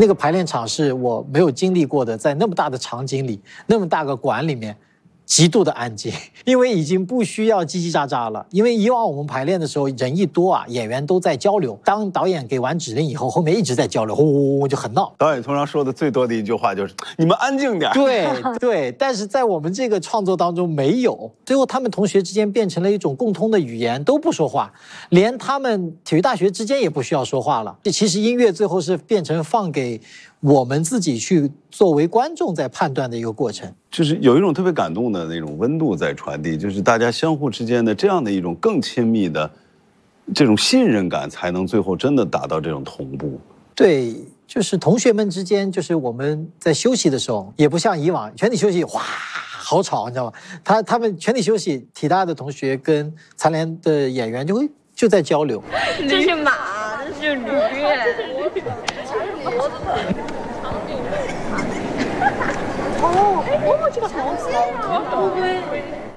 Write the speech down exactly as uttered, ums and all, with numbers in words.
那个排练场是我没有经历过的，在那么大的场景里，那么大个馆里面。极度的安静，因为已经不需要叽叽喳喳了。因为以往我们排练的时候，人一多啊，演员都在交流。当导演给完指令以后，后面一直在交流，呼呼呼就很闹。 导演通常说的最多的一句话就是“你们安静点”。 对对，但是在我们这个创作当中没有。最后，他们同学之间变成了一种共通的语言，都不说话，连他们体育大学之间也不需要说话了。其实音乐最后是变成放给我们自己去作为观众在判断的一个过程。 就是有一种特别感动的那种温度在传递，就是大家相互之间的这样的一种更亲密的这种信任感，才能最后真的达到这种同步。 对，就是同学们之间，就是我们在休息的时候，也不像以往全体休息，哗，好吵，你知道吗？他他们全体休息，体大的同学跟残联的演员就会就在交流。 这是马，这是驴。哦，哦，这个好近啊！乌龟。